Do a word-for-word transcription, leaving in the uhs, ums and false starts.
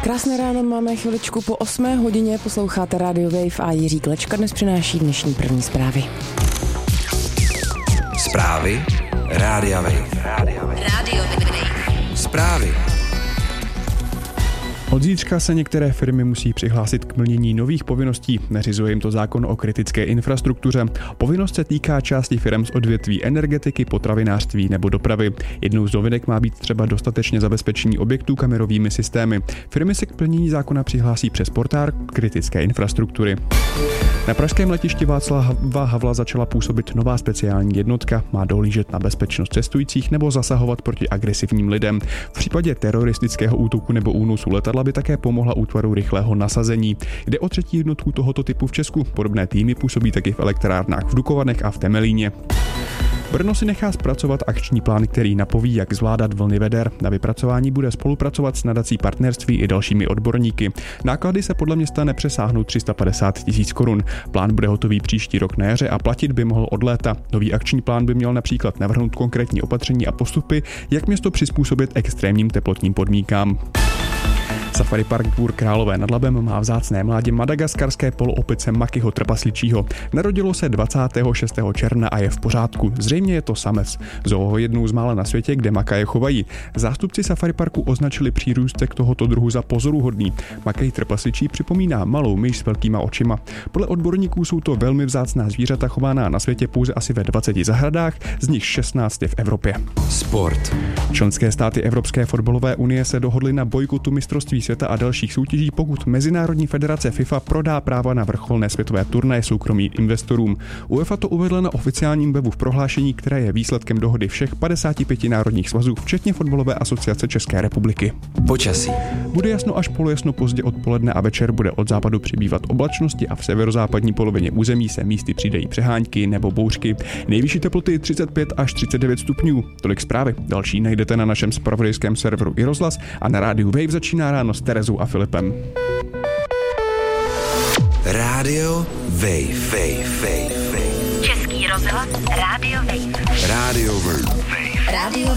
Krásné ráno, máme chviličku po osmé hodině, posloucháte Radio Wave a Jiří Klečka dnes přináší dnešní první zprávy. Zprávy Rádia Wave. Radio Wave. Zprávy. Od zítřka se některé firmy musí přihlásit k plnění nových povinností. Nařizuje jim to zákon o kritické infrastruktuře. Povinnost se týká části firm z odvětví energetiky, potravinářství nebo dopravy. Jednou z novinek má být třeba dostatečně zabezpečení objektů kamerovými systémy. Firmy se k plnění zákona přihlásí přes portál kritické infrastruktury. Na pražském letišti Václava Havla začala působit nová speciální jednotka. Má dohlížet na bezpečnost cestujících nebo zasahovat proti agresivním lidem. V případě teroristického útoku nebo únosu letadla by také pomohla útvaru rychlého nasazení. Jde o třetí jednotku tohoto typu v Česku. Podobné týmy působí taky v elektrárnách v Dukovanech a v Temelíně. Brno si nechá zpracovat akční plán, který napoví, jak zvládat vlny veder. Na vypracování bude spolupracovat s nadací Partnerství i dalšími odborníky. Náklady se podle města nepřesáhnou tři sta padesát tisíc korun. Plán bude hotový příští rok na jaře a platit by mohl od léta. Nový akční plán by měl například navrhnout konkrétní opatření a postupy, jak město přizpůsobit extrémním teplotním podmínkám. Safari Park Dvůr Králové nad Labem má vzácné mládě madagaskarské poloopice Makyho trpasličího. Narodilo se dvacátého šestého června a je v pořádku. Zřejmě je to samec. Zoo je jednou z mála na světě, kde makaje chovají. Zástupci Safari Parku označili přírůstek tohoto druhu za pozoruhodný. Makej trpasličí připomíná malou myš s velkýma očima. Podle odborníků jsou to velmi vzácná zvířata chovaná na světě pouze asi ve dvaceti zahradách, z nich šestnáct je v Evropě. Sport. Členské státy Evropské fotbalové unie se dohodly na bojkotu mistrovství světa a dalších soutěží, pokud Mezinárodní federace FIFA prodá práva na vrcholné světové turnaje soukromým investorům. UEFA to uvedla na oficiálním webu v prohlášení, které je výsledkem dohody všech padesáti pěti národních svazů, včetně Fotbalové asociace České republiky. Počasí. Bude jasno až polojasno pozdě odpoledne a večer bude od západu přibývat oblačnosti a v severozápadní polovině území se místy přidají přehánky nebo bouřky. Nejvyšší teploty třicet pět až třicet devět stupňů. Tolik zprávy. Další najdete na našem zpravodajském serveru i rozhlas a na rádiu Wave začíná ráno s Terezou a Filipem. Rádio Wave. Wave. Wave. Český rozhlas Rádio Wave. Rádio Wave. Rádio